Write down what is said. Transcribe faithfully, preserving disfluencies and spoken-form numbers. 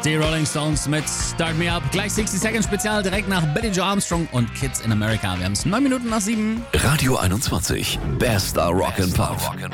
Die Rolling Stones mit Start Me Up. Gleich sechzig Second Spezial direkt nach Billie Joe Armstrong und Kids in America. Wir haben es neun Minuten nach sieben. Radio einundzwanzig. Bester Rock and Pop.